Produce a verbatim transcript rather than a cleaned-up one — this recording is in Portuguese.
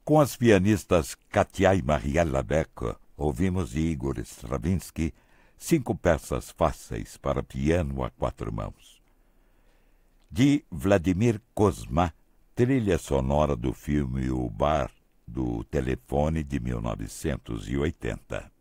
Com as pianistas Katia e Mariella Becker, ouvimos de Igor Stravinsky cinco peças fáceis para piano a quatro mãos. De Vladimir Cosma, trilha sonora do filme O Bar do Telefone de mil novecentos e oitenta.